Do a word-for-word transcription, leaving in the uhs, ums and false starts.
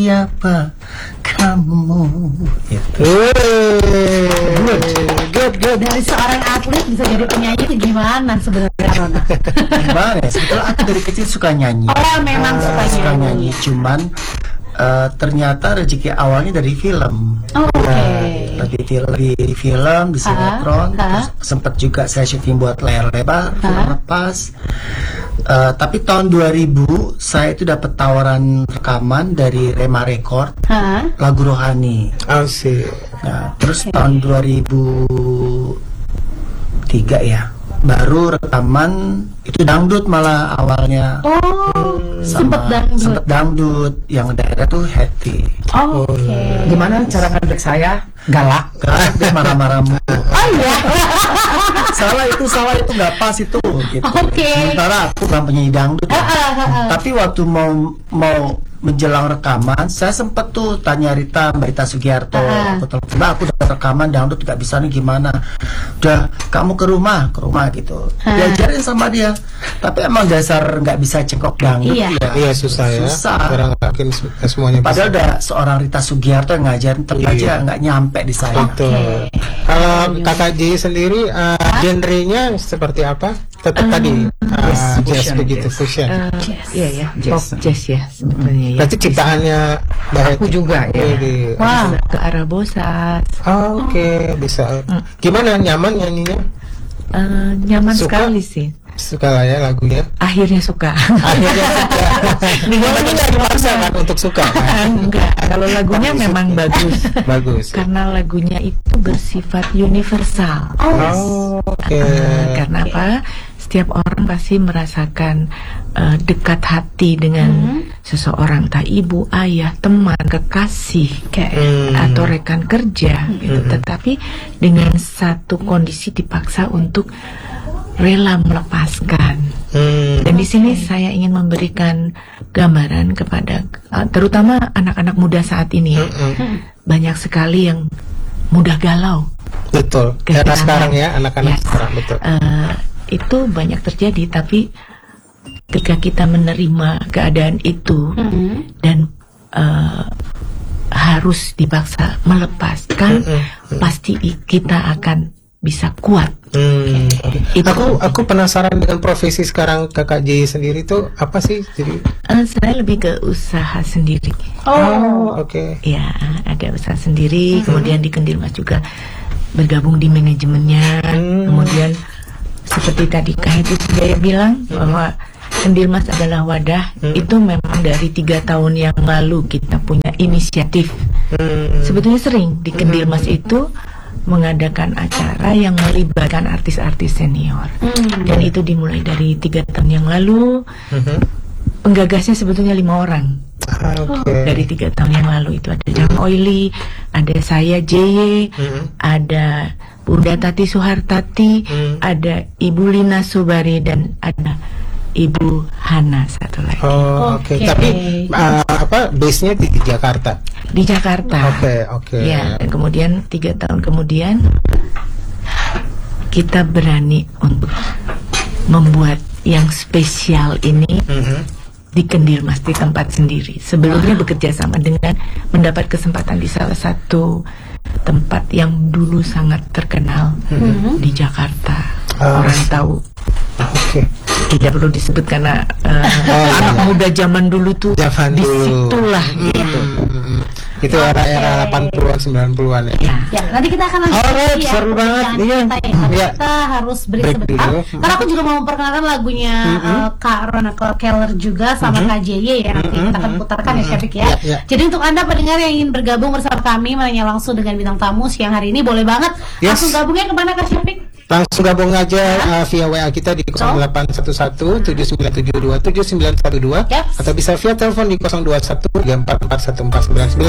siapa kamu? Gitu. Good, good, good. Dari seorang atlet bisa jadi penyanyi itu gimana sebenarnya, Rona? Gimana ya? Sebetulnya aku dari kecil suka nyanyi. Oh, memang Uh, suka suka nyanyi. nyanyi. Cuman uh, ternyata rezeki awalnya dari film. Oh, oke. Nah, di, fil- di film, di sinetron, Ah, ah. terus sempat juga saya syuting buat layar lebar, film lepas. Uh, tapi tahun dua ribu saya itu dapat tawaran rekaman dari Rema Record, Hah? lagu Rohani. Asik. Nah, terus tahun dua ribu tiga ya, baru rekaman itu dangdut malah awalnya. Oh, sempet Sama- dangdut. sempet dangdut, yang daerah tuh Happy. Oh, oke. Gimana cara ngedek saya? Galak. Galak dia marah-marah mulu. Oh iya. Salah itu, salah itu nggak pas itu gitu. Oke. Sementara aku bukan penyanyi dangdut. Ah, ah, ah, ah. Tapi waktu mau mau menjelang rekaman, saya sempet tuh tanya Rita, Mbak Rita Sugiarto, Ah. aku telepon, Mbak, aku udah rekaman dangdut nggak bisa nih, gimana? Udah, kamu ke rumah, ke rumah gitu. Ah. Diajarin sama dia. Tapi emang dasar nggak bisa cekok dangdut Iya. ya. Iya susah ya. Susah. Orang yakin se- semuanya Padahal bisa. udah seorang Rita Sugiarto yang ngajarin, tetap Iya. aja nggak nyampe di saya. Betul. Kalau Kakak J sendiri, uh, genrenya seperti apa? Tetap tadi uh, jazz fusion, begitu, jazz. fusion. Eh, Iya ya, Jazz. pop jazz ya sebetulnya ya. Berarti ciptaannya Mbak Aku juga ya. Wih, Wah. Ke arah bosat, oh, Oke, bisa. Gimana, nyaman nyanyinya? Eh, nyaman Suka? sekali sih. Suka lah ya lagunya. Akhirnya suka. Akhirnya suka. Tapi nggak dipaksa kan untuk suka kan? Enggak, kalau lagunya memang bagus. Bagus. Karena lagunya itu bersifat universal. Oh, oke. Eh, karena apa? Setiap orang pasti merasakan eh, dekat hati dengan seseorang, entah ibu, ayah, teman, kekasih, kayak Hmm. atau rekan kerja, gitu. Tetapi dengan satu kondisi dipaksa untuk rela melepaskan. Hmm. Dan di sini saya ingin memberikan gambaran kepada eh, terutama anak-anak muda saat ini. Banyak sekali yang mudah galau. Betul. Era Kehilangan. sekarang ya, anak-anak Ya. sekarang betul. Eh, itu banyak terjadi, tapi ketika kita menerima keadaan itu dan eh, harus dipaksa melepaskan, pasti i- kita akan bisa kuat. Hmm. Itu. Aku aku penasaran dengan profesi sekarang Kakak J sendiri tuh apa sih? Jadi Eh, saya lebih ke usaha sendiri. oh, oke. Ya, ada usaha sendiri, kemudian di Kendirmas juga bergabung di manajemennya, kemudian seperti tadi Kak Heti Sujaya bilang bahwa Kendirmas adalah wadah, itu memang dari tiga tahun yang lalu kita punya inisiatif. Sebetulnya sering di Kendirmas itu mengadakan acara yang melibatkan artis-artis senior, dan itu dimulai dari tiga tahun yang lalu. Penggagasnya sebetulnya lima orang. Ah, Oke. Dari tiga tahun yang lalu itu ada Jang Oily, ada saya J Y, ada Bunda Tati Suhartati, ada Ibu Lina Subari, dan ada Ibu Hana satu lagi Oh, oke. Oke. Tapi uh, apa base-nya di, di Jakarta. di Jakarta. Oke, oke. Ya, dan kemudian tiga tahun kemudian kita berani untuk membuat yang spesial ini di Kendirmas, di tempat sendiri. Sebelumnya bekerja sama dengan mendapat kesempatan di salah satu tempat yang dulu sangat terkenal di Jakarta. Ah. Orang tahu. Oke. Tidak perlu disebut karena uh, anak muda zaman dulu tuh Zaman dulu. disitulah gitu. Mm-mm. Itu era-era delapan puluhan sembilan puluhan ya. Ya. Ya, nanti kita akan lanjut Alright, lagi ya. seru banget. Jangan Iya. kita, ya. Tapi Iya. kita harus break, Break sebentar. dulu. Karena aku juga mau memperkenalkan lagunya eh, Kak Rona Keller juga sama Kak J Y ya. Nanti kita akan putarkan ya, Syafiq ya. Iya, iya. Jadi untuk Anda pendengar yang ingin bergabung bersama kami menanya langsung dengan bintang tamu siang hari ini, boleh banget Yes. langsung gabungnya kemana Kak Syafiq? Langsung gabung aja uh, via W A kita di nol delapan satu satu tujuh sembilan tujuh dua tujuh sembilan satu dua Yep. atau bisa via telepon di nol dua satu tiga empat empat satu empat sembilan sembilan.